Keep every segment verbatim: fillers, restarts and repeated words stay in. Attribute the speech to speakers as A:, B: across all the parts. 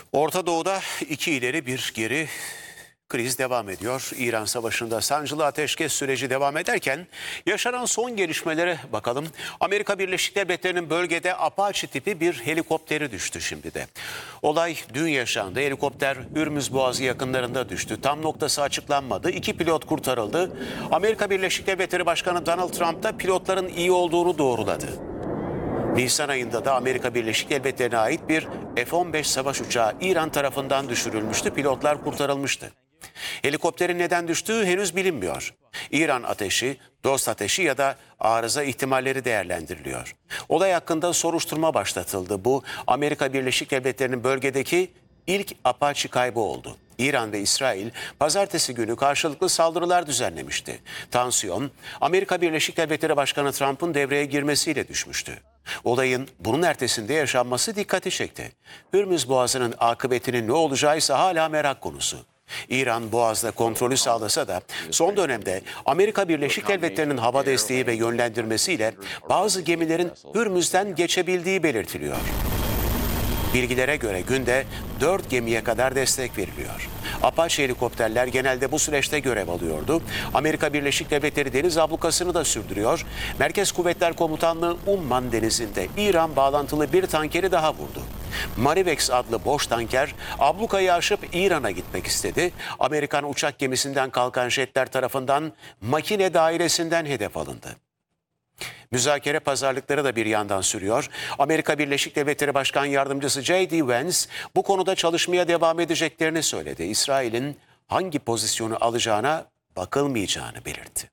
A: Orta Doğu'da iki ileri bir geri kriz devam ediyor. İran Savaşı'nda sancılı ateşkes süreci devam ederken yaşanan son gelişmelere bakalım. Amerika Birleşik Devletleri'nin bölgede Apache tipi bir helikopteri düştü şimdi de. Olay dün yaşandı. Helikopter Hürmüz Boğazı yakınlarında düştü. Tam noktası açıklanmadı. İki pilot kurtarıldı. Amerika Birleşik Devletleri Başkanı Donald Trump da pilotların iyi olduğunu doğruladı. Nisan ayında da Amerika Birleşik Devletleri'ne ait bir F on beş savaş uçağı İran tarafından düşürülmüştü. Pilotlar kurtarılmıştı. Helikopterin neden düştüğü henüz bilinmiyor. İran ateşi, dost ateşi ya da arıza ihtimalleri değerlendiriliyor. Olay hakkında soruşturma başlatıldı. Bu Amerika Birleşik Devletleri'nin bölgedeki ilk Apache kaybı oldu. İran ve İsrail pazartesi günü karşılıklı saldırılar düzenlemişti. Tansiyon, Amerika Birleşik Devletleri Başkanı Trump'ın devreye girmesiyle düşmüştü. Olayın bunun ertesinde yaşanması dikkati çekti. Hürmüz Boğazı'nın akıbetinin ne olacağı ise hala merak konusu. İran Boğaz'da kontrolü sağlasa da son dönemde Amerika Birleşik Devletleri'nin hava desteği ve yönlendirmesiyle bazı gemilerin Hürmüz'den geçebildiği belirtiliyor. Bilgilere göre günde dört gemiye kadar destek veriliyor. Apache helikopterler genelde bu süreçte görev alıyordu. Amerika Birleşik Devletleri deniz ablukasını da sürdürüyor. Merkez Kuvvetler Komutanlığı Umman Denizi'nde İran bağlantılı bir tankeri daha vurdu. Marivex adlı boş tanker ablukayı aşıp İran'a gitmek istedi. Amerikan uçak gemisinden kalkan jetler tarafından makine dairesinden hedef alındı. Müzakere pazarlıkları da bir yandan sürüyor. Amerika Birleşik Devletleri Başkan Yardımcısı J D Vance bu konuda çalışmaya devam edeceklerini söyledi. İsrail'in hangi pozisyonu alacağına bakılmayacağını belirtti.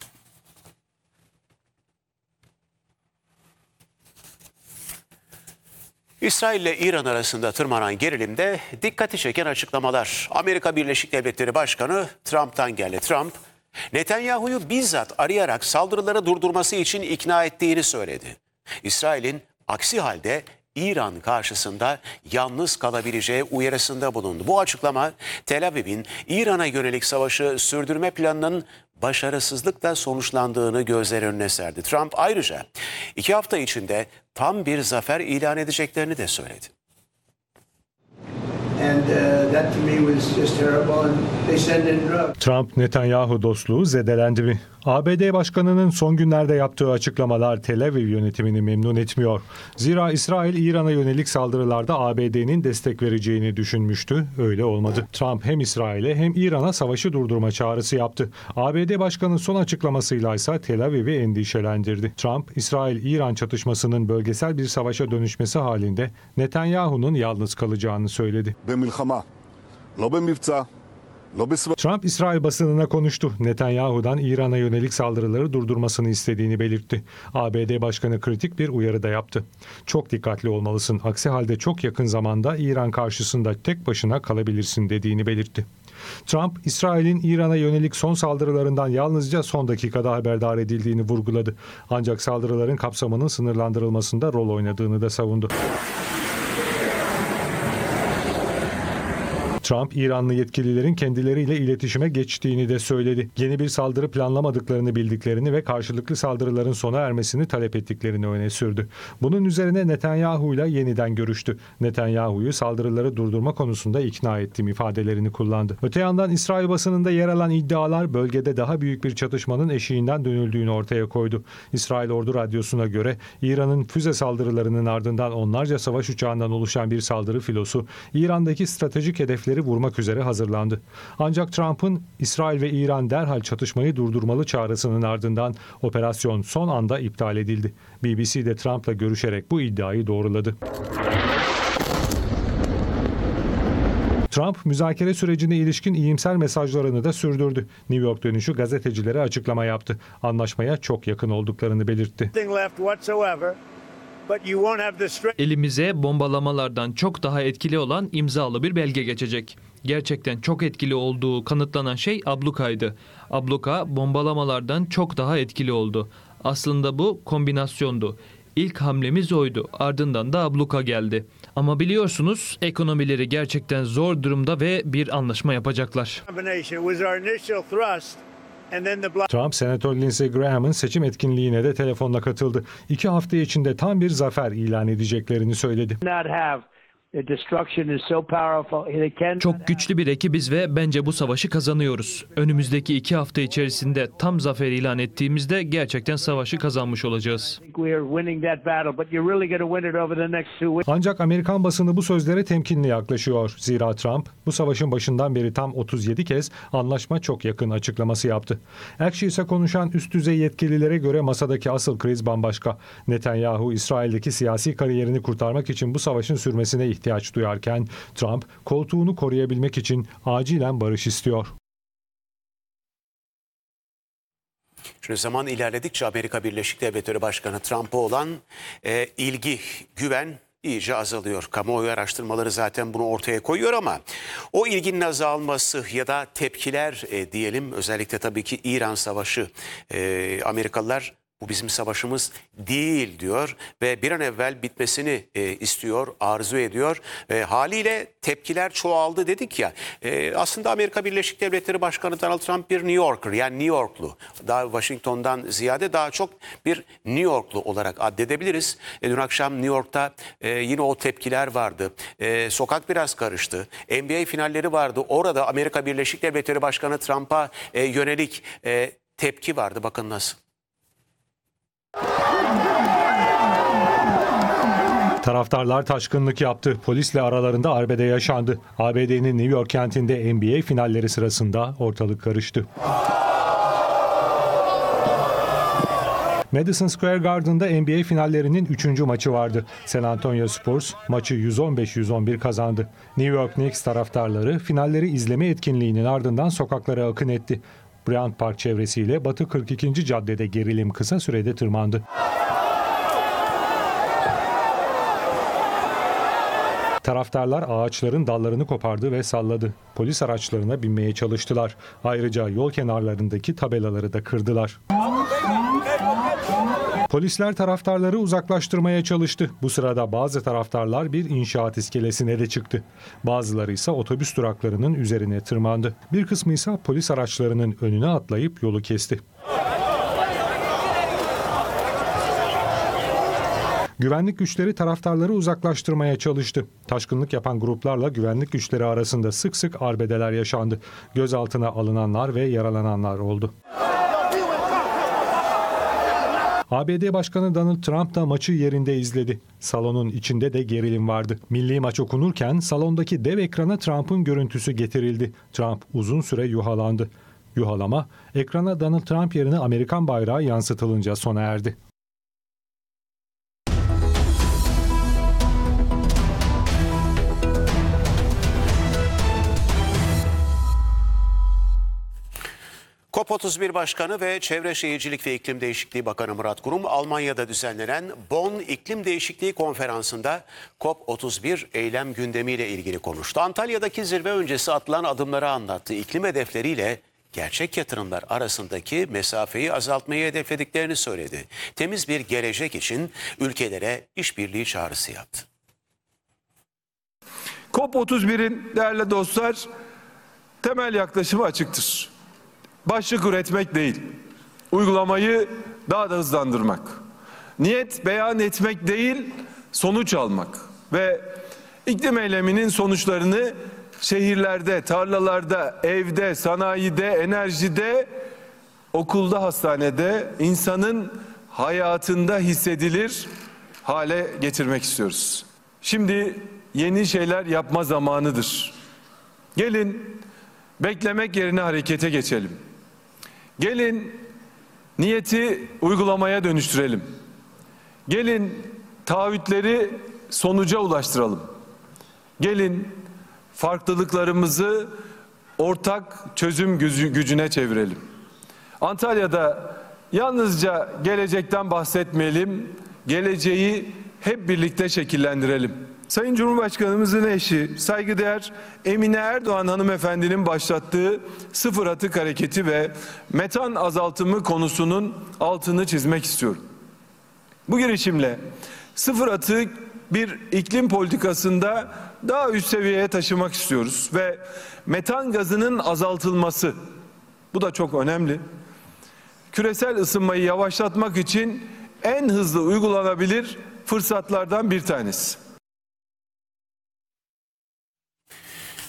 A: İsrail ile İran arasında tırmanan gerilimde dikkati çeken açıklamalar. Amerika Birleşik Devletleri Başkanı Trump'tan geldi. Trump, Netanyahu'yu bizzat arayarak saldırıları durdurması için ikna ettiğini söyledi. İsrail'in aksi halde İran karşısında yalnız kalabileceği uyarısında bulundu. Bu açıklama Tel Aviv'in İran'a yönelik savaşı sürdürme planının başarısızlıkla sonuçlandığını gözler önüne serdi. Trump ayrıca iki hafta içinde tam bir zafer ilan edeceklerini de söyledi.
B: Trump-Netanyahu dostluğu zedelendi mi? A B D Başkanı'nın son günlerde yaptığı açıklamalar Tel Aviv yönetimini memnun etmiyor. Zira İsrail İran'a yönelik saldırılarda A B D'nin destek vereceğini düşünmüştü. Öyle olmadı. Trump hem İsrail'e hem İran'a savaşı durdurma çağrısı yaptı. A B D Başkanı'nın son açıklamasıyla ise Tel Aviv'i endişelendirdi. Trump, İsrail-İran çatışmasının bölgesel bir savaşa dönüşmesi halinde Netanyahu'nun yalnız kalacağını söyledi. Trump, İsrail basınına konuştu. Netanyahu'dan İran'a yönelik saldırıları durdurmasını istediğini belirtti. A B D Başkanı kritik bir uyarı da yaptı. Çok dikkatli olmalısın. Aksi halde çok yakın zamanda İran karşısında tek başına kalabilirsin dediğini belirtti. Trump, İsrail'in İran'a yönelik son saldırılarından yalnızca son dakikada haberdar edildiğini vurguladı. Ancak saldırıların kapsamının sınırlandırılmasında rol oynadığını da savundu. Trump, İranlı yetkililerin kendileriyle iletişime geçtiğini de söyledi. Yeni bir saldırı planlamadıklarını bildiklerini ve karşılıklı saldırıların sona ermesini talep ettiklerini öne sürdü. Bunun üzerine Netanyahu ile yeniden görüştü. Netanyahu'yu saldırıları durdurma konusunda ikna ettiğim ifadelerini kullandı. Öte yandan İsrail basınında yer alan iddialar bölgede daha büyük bir çatışmanın eşiğinden dönüldüğünü ortaya koydu. İsrail Ordu Radyosu'na göre İran'ın füze saldırılarının ardından onlarca savaş uçağından oluşan bir saldırı filosu İran'daki stratejik hedefleri vurmak üzere hazırlandı. Ancak Trump'ın İsrail ve İran derhal çatışmayı durdurmalı çağrısının ardından operasyon son anda iptal edildi. B B C de Trump'la görüşerek bu iddiayı doğruladı. Trump, müzakere sürecine ilişkin iyimser mesajlarını da sürdürdü. New York dönüşü gazetecilere açıklama yaptı. Anlaşmaya çok yakın olduklarını belirtti.
C: Elimize bombalamalardan çok daha etkili olan imzalı bir belge geçecek. Gerçekten çok etkili olduğu kanıtlanan şey ablukaydı. Abluka bombalamalardan çok daha etkili oldu. Aslında bu kombinasyondu. İlk hamlemiz oydu. Ardından da abluka geldi. Ama biliyorsunuz ekonomileri gerçekten zor durumda ve bir anlaşma yapacaklar.
B: Trump, Senatör Lindsey Graham'ın seçim etkinliğine de telefonla katıldı. İki hafta içinde tam bir zafer ilan edeceklerini söyledi.
D: The destruction is so powerful. They can
C: Çok güçlü bir ekibiz ve bence bu savaşı kazanıyoruz. Önümüzdeki iki hafta içerisinde tam zafer ilan ettiğimizde gerçekten savaşı kazanmış olacağız.
D: we are winning that battle, but you're really going to win it over the next two weeks.
B: Ancak Amerikan basını bu sözlere temkinli yaklaşıyor. Zira Trump bu savaşın başından beri tam otuz yedi kez anlaşma çok yakın açıklaması yaptı. Axios'a konuşan üst düzey yetkililere göre masadaki asıl kriz bambaşka. Netanyahu İsrail'deki siyasi kariyerini kurtarmak için bu savaşın sürmesine ihtiyaç duyarken Trump koltuğunu koruyabilmek için acilen barış istiyor.
A: Şimdi zaman ilerledikçe Amerika Birleşik Devletleri Başkanı Trump'a olan e, ilgi, güven iyice azalıyor. Kamuoyu araştırmaları zaten bunu ortaya koyuyor ama o ilginin azalması ya da tepkiler e, diyelim, özellikle tabii ki İran Savaşı, e, Amerikalılar bu bizim savaşımız değil diyor ve bir an evvel bitmesini e, istiyor, arzu ediyor. E, haliyle tepkiler çoğaldı dedik ya. E, aslında Amerika Birleşik Devletleri Başkanı Donald Trump bir New Yorker, yani New Yorklu. Daha Washington'dan ziyade daha çok bir New Yorklu olarak addedebiliriz. E, dün akşam New York'ta e, yine o tepkiler vardı. E, sokak biraz karıştı. N B A finalleri vardı. Orada Amerika Birleşik Devletleri Başkanı Trump'a e, yönelik e, tepki vardı. Bakın nasıl.
B: Taraftarlar taşkınlık yaptı. Polisle aralarında arbede yaşandı. A B D'nin New York kentinde N B A finalleri sırasında ortalık karıştı. Madison Square Garden'da N B A finallerinin üçüncü maçı vardı. San Antonio Spurs maçı yüz on beş yüz on bir kazandı. New York Knicks taraftarları finalleri izleme etkinliğinin ardından sokaklara akın etti. Bryant Park çevresiyle Batı kırk ikinci caddede gerilim kısa sürede tırmandı. Taraftarlar ağaçların dallarını kopardı ve salladı. Polis araçlarına binmeye çalıştılar. Ayrıca yol kenarlarındaki tabelaları da kırdılar. Polisler taraftarları uzaklaştırmaya çalıştı. Bu sırada bazı taraftarlar bir inşaat iskelesine de çıktı. Bazıları ise otobüs duraklarının üzerine tırmandı. Bir kısmı ise polis araçlarının önüne atlayıp yolu kesti. Güvenlik güçleri taraftarları uzaklaştırmaya çalıştı. Taşkınlık yapan gruplarla güvenlik güçleri arasında sık sık arbedeler yaşandı. Gözaltına alınanlar ve yaralananlar oldu. A B D Başkanı Donald Trump da maçı yerinde izledi. Salonun içinde de gerilim vardı. Milli maç okunurken salondaki dev ekrana Trump'ın görüntüsü getirildi. Trump uzun süre yuhalandı. Yuhalama, ekrana Donald Trump yerine Amerikan bayrağı yansıtılınca sona erdi.
A: COP otuz bir Başkanı ve Çevre Şehircilik ve İklim Değişikliği Bakanı Murat Kurum, Almanya'da düzenlenen Bonn İklim Değişikliği Konferansı'nda COP otuz bir eylem gündemiyle ilgili konuştu. Antalya'daki zirve öncesi atılan adımları anlattı. İklim hedefleriyle gerçek yatırımlar arasındaki mesafeyi azaltmayı hedeflediklerini söyledi. Temiz bir gelecek için ülkelere işbirliği çağrısı yaptı.
E: COP otuz birin değerli dostlar temel yaklaşımı açıktır. Başlık üretmek değil, uygulamayı daha da hızlandırmak. Niyet beyan etmek değil, sonuç almak. Ve iklim eyleminin sonuçlarını şehirlerde, tarlalarda, evde, sanayide, enerjide, okulda, hastanede, insanın hayatında hissedilir hale getirmek istiyoruz. Şimdi yeni şeyler yapma zamanıdır. Gelin beklemek yerine harekete geçelim. Gelin niyeti uygulamaya dönüştürelim. Gelin taahhütleri sonuca ulaştıralım. Gelin farklılıklarımızı ortak çözüm gücüne çevirelim. Antalya'da yalnızca gelecekten bahsetmeyelim, geleceği hep birlikte şekillendirelim. Sayın Cumhurbaşkanımızın eşi, saygıdeğer Emine Erdoğan hanımefendinin başlattığı sıfır atık hareketi ve metan azaltımı konusunun altını çizmek istiyorum. Bu girişimle sıfır atık bir iklim politikasında daha üst seviyeye taşımak istiyoruz ve metan gazının azaltılması, bu da çok önemli. Küresel ısınmayı yavaşlatmak için en hızlı uygulanabilir fırsatlardan bir tanesi.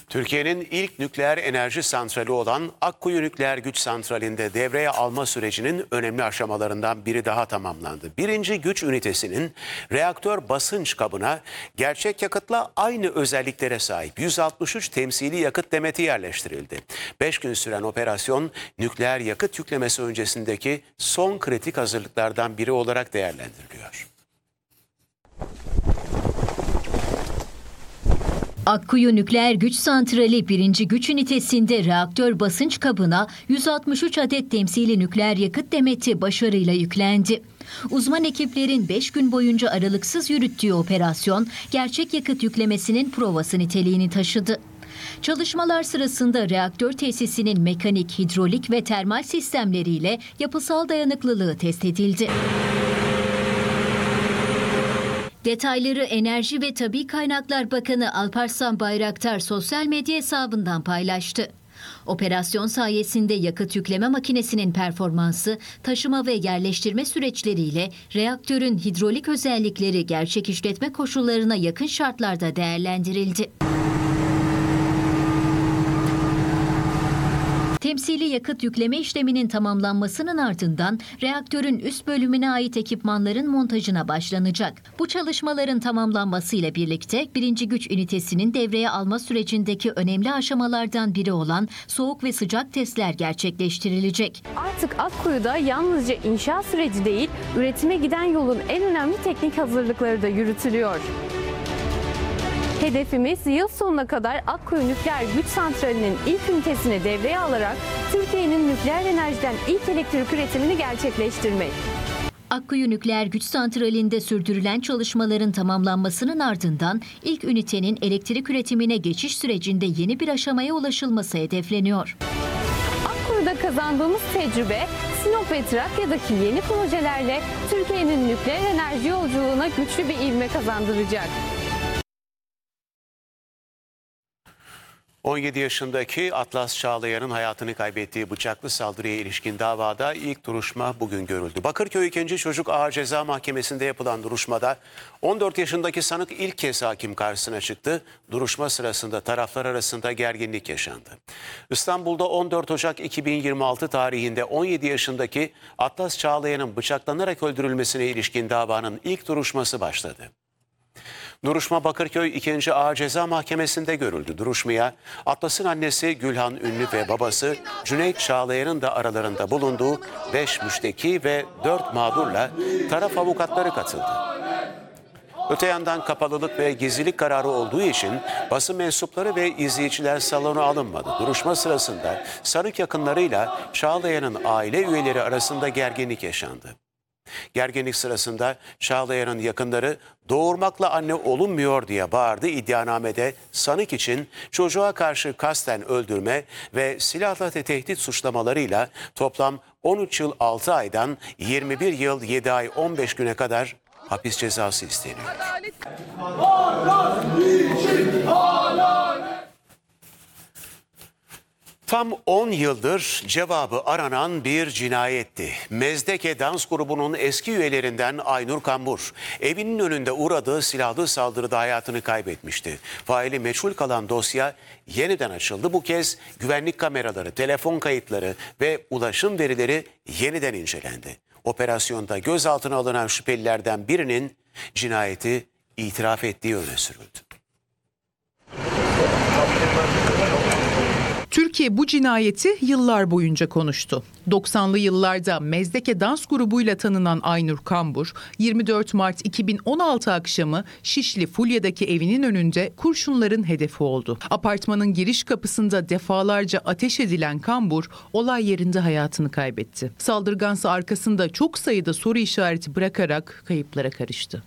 A: Türkiye'nin ilk nükleer enerji santrali olan Akkuyu Nükleer Güç Santrali'nde devreye alma sürecinin önemli aşamalarından biri daha tamamlandı. Birinci güç ünitesinin reaktör basınç kabına gerçek yakıtla aynı özelliklere sahip yüz altmış üç temsili yakıt demeti yerleştirildi. beş gün süren operasyon nükleer yakıt yüklemesi öncesindeki son kritik hazırlıklardan biri olarak değerlendiriliyor.
F: Akkuyu Nükleer Güç Santrali birinci güç ünitesinde reaktör basınç kabına yüz altmış üç adet temsili nükleer yakıt demeti başarıyla yüklendi. Uzman ekiplerin beş gün boyunca aralıksız yürüttüğü operasyon gerçek yakıt yüklemesinin provası niteliğini taşıdı. Çalışmalar sırasında reaktör tesisinin mekanik, hidrolik ve termal sistemleriyle yapısal dayanıklılığı test edildi. Detayları Enerji ve Tabii Kaynaklar Bakanı Alparslan Bayraktar sosyal medya hesabından paylaştı. Operasyon sayesinde yakıt yükleme makinesinin performansı, taşıma ve yerleştirme süreçleriyle reaktörün hidrolik özellikleri gerçek işletme koşullarına yakın şartlarda değerlendirildi. Temsili yakıt yükleme işleminin tamamlanmasının ardından reaktörün üst bölümüne ait ekipmanların montajına başlanacak. Bu çalışmaların tamamlanmasıyla birlikte birinci güç ünitesinin devreye alma sürecindeki önemli aşamalardan biri olan soğuk ve sıcak testler gerçekleştirilecek.
G: Artık Akkuyu'da yalnızca inşaat süreci değil, üretime giden yolun en önemli teknik hazırlıkları da yürütülüyor. Hedefimiz yıl sonuna kadar Akkuyu Nükleer Güç Santrali'nin ilk ünitesini devreye alarak Türkiye'nin nükleer enerjiden ilk elektrik üretimini gerçekleştirmek.
F: Akkuyu Nükleer Güç Santrali'nde sürdürülen çalışmaların tamamlanmasının ardından ilk ünitenin elektrik üretimine geçiş sürecinde yeni bir aşamaya ulaşılması hedefleniyor.
G: Akkuyu'da kazandığımız tecrübe, Sinop ve Trakya'daki yeni projelerle Türkiye'nin nükleer enerji yolculuğuna güçlü bir ivme kazandıracak.
A: on yedi yaşındaki Atlas Çağlayan'ın hayatını kaybettiği bıçaklı saldırıya ilişkin davada ilk duruşma bugün görüldü. Bakırköy ikinci Çocuk Ağır Ceza Mahkemesi'nde yapılan duruşmada on dört yaşındaki sanık ilk kez hakim karşısına çıktı. Duruşma sırasında taraflar arasında gerginlik yaşandı. İstanbul'da on dört Ocak iki bin yirmi altı tarihinde on yedi yaşındaki Atlas Çağlayan'ın bıçaklanarak öldürülmesine ilişkin davanın ilk duruşması başladı. Duruşma Bakırköy ikinci Ağır Ceza Mahkemesi'nde görüldü. Duruşmaya Atlas'ın annesi Gülhan Ünlü ve babası Cüneyt Çağlayan'ın da aralarında bulunduğu beş müşteki ve dört mağdurla taraf avukatları katıldı. Öte yandan kapalılık ve gizlilik kararı olduğu için basın mensupları ve izleyiciler salona alınmadı. Duruşma sırasında sanık yakınlarıyla Çağlayan'ın aile üyeleri arasında gerginlik yaşandı. Gerginlik sırasında Çağlayan'ın yakınları doğurmakla anne olunmuyor diye bağırdı. İddianamede sanık için çocuğa karşı kasten öldürme ve silahla tehdit suçlamalarıyla toplam on üç yıl altı aydan yirmi bir yıl yedi ay on beş güne kadar hapis cezası isteniyor. Tam on yıldır cevabı aranan bir cinayetti. Mezdeke dans grubunun eski üyelerinden Aynur Kambur, evinin önünde uğradığı silahlı saldırıda hayatını kaybetmişti. Faili meçhul kalan dosya yeniden açıldı. Bu kez güvenlik kameraları, telefon kayıtları ve ulaşım verileri yeniden incelendi. Operasyonda gözaltına alınan şüphelilerden birinin cinayeti itiraf ettiği öne sürüldü.
H: Türkiye bu cinayeti yıllar boyunca konuştu. doksanlı yıllarda Mezdeke dans grubuyla tanınan Aynur Kambur, yirmi dört Mart iki bin on altı akşamı Şişli Fulya'daki evinin önünde kurşunların hedefi oldu. Apartmanın giriş kapısında defalarca ateş edilen Kambur, olay yerinde hayatını kaybetti. Saldırgansa arkasında çok sayıda soru işareti bırakarak kayıplara karıştı.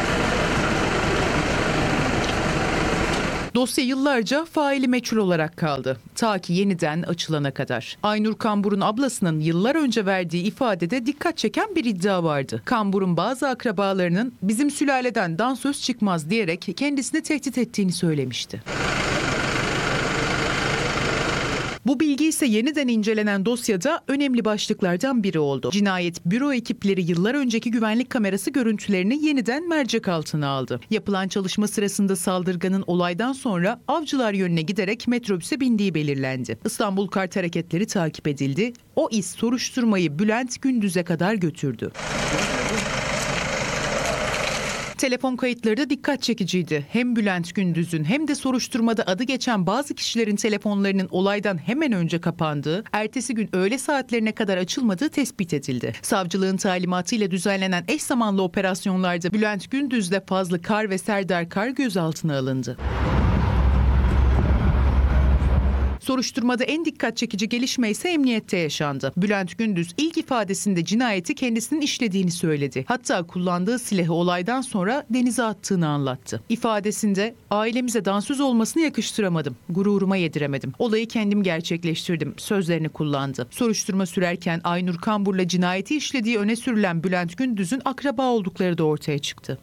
H: Dosya yıllarca faili meçhul olarak kaldı. Ta ki yeniden açılana kadar. Aynur Kambur'un ablasının yıllar önce verdiği ifadede dikkat çeken bir iddia vardı. Kambur'un bazı akrabalarının bizim sülaleden dansöz çıkmaz diyerek kendisini tehdit ettiğini söylemişti. Bu bilgi ise yeniden incelenen dosyada önemli başlıklardan biri oldu. Cinayet büro ekipleri yıllar önceki güvenlik kamerası görüntülerini yeniden mercek altına aldı. Yapılan çalışma sırasında saldırganın olaydan sonra Avcılar yönüne giderek metrobüse bindiği belirlendi. İstanbul Kart hareketleri takip edildi. O iz soruşturmayı Bülent Gündüz'e kadar götürdü. Telefon kayıtları da dikkat çekiciydi. Hem Bülent Gündüz'ün hem de soruşturmada adı geçen bazı kişilerin telefonlarının olaydan hemen önce kapandığı, ertesi gün öğle saatlerine kadar açılmadığı tespit edildi. Savcılığın talimatıyla düzenlenen eş zamanlı operasyonlarda Bülent Gündüz'le Fazlı Kar ve Serdar Kar gözaltına alındı. Soruşturmada en dikkat çekici gelişme ise emniyette yaşandı. Bülent Gündüz ilk ifadesinde cinayeti kendisinin işlediğini söyledi. Hatta kullandığı silahı olaydan sonra denize attığını anlattı. İfadesinde ailemize dansöz olmasını yakıştıramadım, gururuma yediremedim. Olayı kendim gerçekleştirdim sözlerini kullandı. Soruşturma sürerken Aynur Kambur'la cinayeti işlediği öne sürülen Bülent Gündüz'ün akraba oldukları da ortaya çıktı.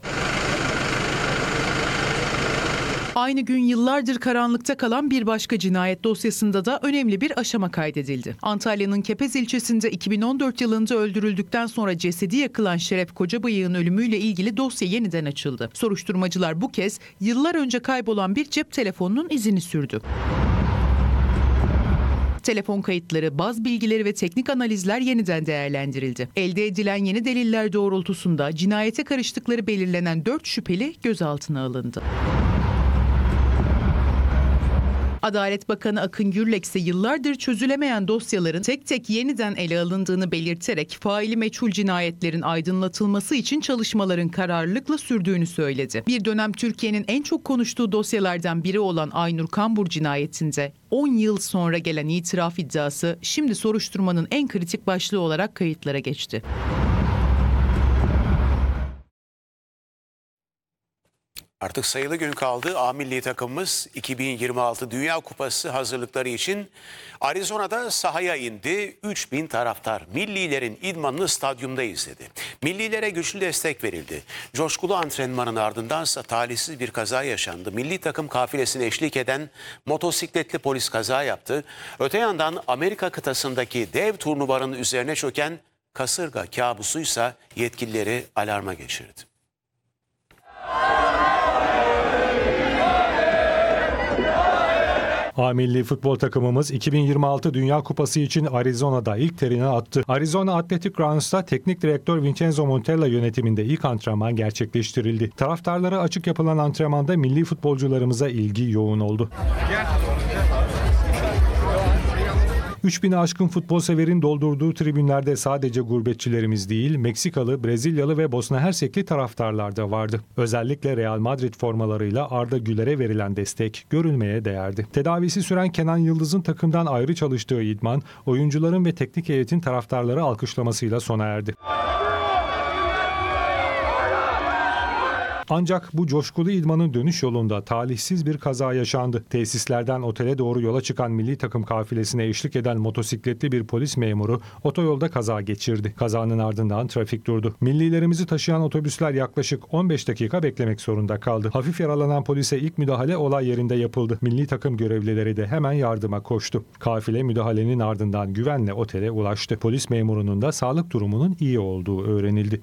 H: Aynı gün yıllardır karanlıkta kalan bir başka cinayet dosyasında da önemli bir aşama kaydedildi. Antalya'nın Kepez ilçesinde iki bin on dört yılında öldürüldükten sonra cesedi yakılan Şeref Kocabıyık'ın ölümüyle ilgili dosya yeniden açıldı. Soruşturmacılar bu kez yıllar önce kaybolan bir cep telefonunun izini sürdü. Telefon kayıtları, baz bilgileri ve teknik analizler yeniden değerlendirildi. Elde edilen yeni deliller doğrultusunda cinayete karıştıkları belirlenen dört şüpheli gözaltına alındı. Adalet Bakanı Akın Gürlek ise yıllardır çözülemeyen dosyaların tek tek yeniden ele alındığını belirterek faili meçhul cinayetlerin aydınlatılması için çalışmaların kararlılıkla sürdüğünü söyledi. Bir dönem Türkiye'nin en çok konuştuğu dosyalardan biri olan Aynur Kambur cinayetinde on yıl sonra gelen itiraf iddiası şimdi soruşturmanın en kritik başlığı olarak kayıtlara geçti.
A: Artık sayılı gün kaldı. A milli takımımız iki bin yirmi altı Dünya Kupası hazırlıkları için Arizona'da sahaya indi. üç bin taraftar millilerin idmanını stadyumda izledi. Millilere güçlü destek verildi. Coşkulu antrenmanın ardındansa talihsiz bir kaza yaşandı. Milli takım kafilesine eşlik eden motosikletli polis kaza yaptı. Öte yandan Amerika kıtasındaki dev turnuvanın üzerine çöken kasırga kabusuysa yetkilileri alarma geçirdi.
B: A milli futbol takımımız iki bin yirmi altı Dünya Kupası için Arizona'da ilk terini attı. Arizona Athletic Grounds'ta teknik direktör Vincenzo Montella yönetiminde ilk antrenman gerçekleştirildi. Taraftarlara açık yapılan antrenmanda milli futbolcularımıza ilgi yoğun oldu. üç bini aşkın futbol severin doldurduğu tribünlerde sadece gurbetçilerimiz değil, Meksikalı, Brezilyalı ve Bosna Hersekli taraftarlar da vardı. Özellikle Real Madrid formalarıyla Arda Güler'e verilen destek görülmeye değerdi. Tedavisi süren Kenan Yıldız'ın takımdan ayrı çalıştığı idman, oyuncuların ve teknik heyetin taraftarları alkışlamasıyla sona erdi. Ancak bu coşkulu idmanın dönüş yolunda talihsiz bir kaza yaşandı. Tesislerden otele doğru yola çıkan milli takım kafilesine eşlik eden motosikletli bir polis memuru otoyolda kaza geçirdi. Kazanın ardından trafik durdu. Millilerimizi taşıyan otobüsler yaklaşık on beş dakika beklemek zorunda kaldı. Hafif yaralanan polise ilk müdahale olay yerinde yapıldı. Milli takım görevlileri de hemen yardıma koştu. Kafile müdahalenin ardından güvenle otele ulaştı. Polis memurunun da sağlık durumunun iyi olduğu öğrenildi.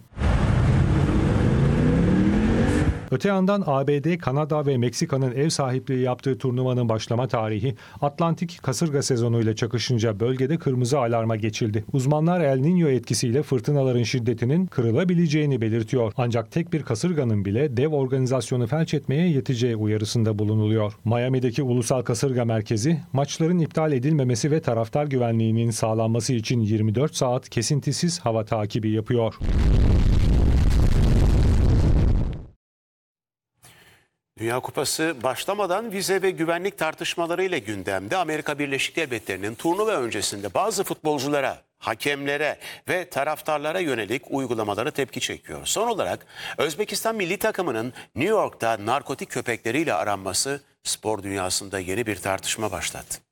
B: Öte yandan A B D, Kanada ve Meksika'nın ev sahipliği yaptığı turnuvanın başlama tarihi Atlantik kasırga sezonuyla çakışınca bölgede kırmızı alarma geçildi. Uzmanlar El Niño etkisiyle fırtınaların şiddetinin kırılabileceğini belirtiyor. Ancak tek bir kasırganın bile dev organizasyonu felç etmeye yeteceği uyarısında bulunuluyor. Miami'deki Ulusal Kasırga Merkezi, maçların iptal edilmemesi ve taraftar güvenliğinin sağlanması için yirmi dört saat kesintisiz hava takibi yapıyor.
A: Dünya Kupası başlamadan vize ve güvenlik tartışmalarıyla gündemde. Amerika Birleşik Devletleri'nin turnuva öncesinde bazı futbolculara, hakemlere ve taraftarlara yönelik uygulamaları tepki çekiyor. Son olarak Özbekistan milli takımının New York'ta narkotik köpekleriyle aranması spor dünyasında yeni bir tartışma başlattı.